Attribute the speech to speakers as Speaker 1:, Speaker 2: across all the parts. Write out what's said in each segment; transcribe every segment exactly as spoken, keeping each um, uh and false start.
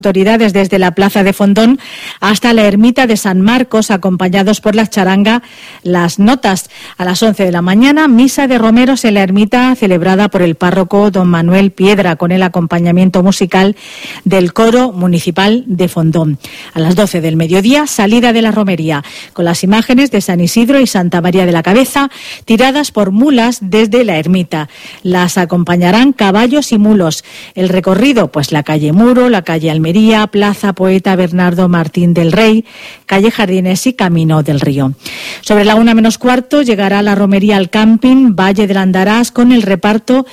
Speaker 1: autoridades desde la plaza de Fondón hasta la ermita de San Marcos, acompañados por la charanga Las Notas. A las once de la mañana, misa de romeros en la ermita celebrada por el párroco don Manuel Piedra, con el acompañamiento musical del coro municipal de Fondón. A las doce del mediodía, salida de la romería, con las imágenes de San Isidro y Santa María de la Cabeza, tiradas por mulas desde la ermita. Las acompañarán caballos y mulos. El recorrido, pues la calle Muro, la calle Almería, Plaza Poeta Bernardo Martín del Rey, calle Jardines y Camino del Río. Sobre la una menos cuarto llegará la romería al camping Valle del Andarás con el reparto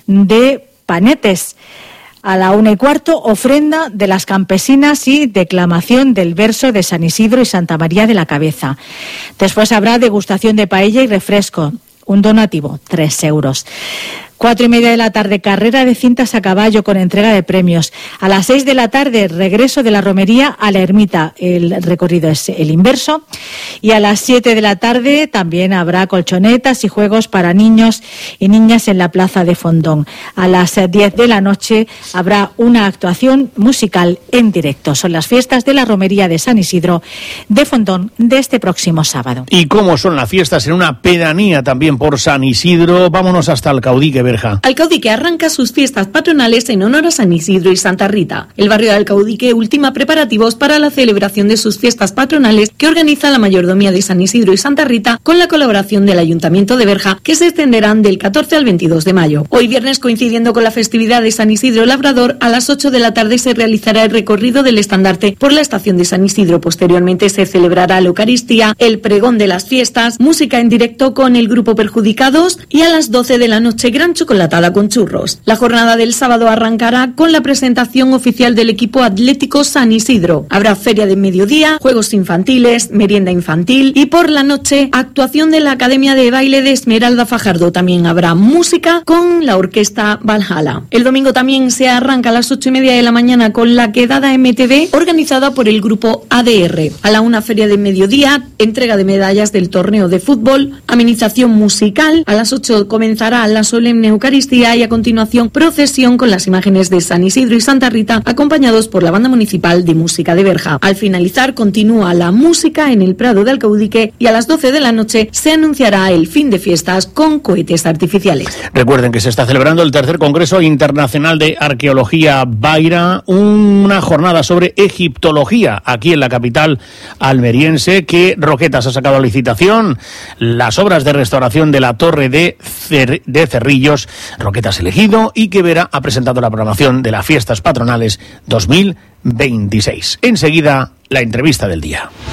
Speaker 1: de panetes. A la una y cuarto, ofrenda de las campesinas y declamación del verso de San Isidro y Santa María de la Cabeza. Después habrá degustación de paella y refresco. Un donativo, tres euros. Cuatro y media de la tarde, carrera de cintas a caballo con entrega de premios. A las seis de la tarde, regreso de la romería a la ermita. El recorrido es el inverso. Y a las siete de la tarde también habrá colchonetas y juegos para niños y niñas en la plaza de Fondón. A las diez de la noche habrá una actuación musical en directo. Son las fiestas de la romería de San Isidro de Fondón de este próximo sábado.
Speaker 2: ¿Y cómo son las fiestas en una pedanía también por San Isidro? Vámonos hasta Alcaudique.
Speaker 3: Alcaudique arranca sus fiestas patronales en honor a San Isidro y Santa Rita. El barrio de Alcaudique ultima preparativos para la celebración de sus fiestas patronales que organiza la mayordomía de San Isidro y Santa Rita con la colaboración del Ayuntamiento de Berja, que se extenderán del catorce al veintidós de mayo. Hoy viernes, coincidiendo con la festividad de San Isidro Labrador, a las ocho de la tarde se realizará el recorrido del estandarte por la estación de San Isidro. Posteriormente se celebrará la Eucaristía, el pregón de las fiestas, música en directo con el grupo Perjudicados y a las doce de la noche gran chocolatada con churros. La jornada del sábado arrancará con la presentación oficial del equipo atlético San Isidro. Habrá feria de mediodía, juegos infantiles, merienda infantil y por la noche actuación de la Academia de Baile de Esmeralda Fajardo. También habrá música con la orquesta Valhalla. El domingo también se arranca a las ocho y media de la mañana con la quedada M T V organizada por el grupo A D R. A la una, feria de mediodía, entrega de medallas del torneo de fútbol, amenización musical. A las ocho comenzará la solemne Eucaristía y a continuación procesión con las imágenes de San Isidro y Santa Rita acompañados por la Banda Municipal de Música de Berja. Al finalizar continúa la música en el Prado de Alcaudique y a las doce de la noche se anunciará el fin de fiestas con cohetes artificiales.
Speaker 2: Recuerden que se está celebrando el tercer Congreso Internacional de Arqueología Baira, una jornada sobre egiptología aquí en la capital almeriense, que Roquetas ha sacado a licitación las obras de restauración de la Torre de, Cer- de Cerrillos. Roquetas elegido y que Vera ha presentado la programación de las fiestas patronales dos mil veintiséis. Enseguida, la entrevista del día.